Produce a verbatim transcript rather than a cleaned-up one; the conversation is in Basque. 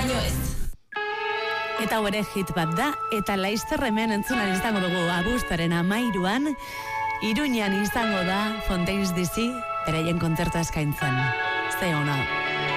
baino ez. Eta hori hit bat da, eta laizter hemen entzunan izango dugu abuztuaren amairuan, Iruñan izango da Fontaines D C, beraien kontzertua eskaintzen. Ze ona.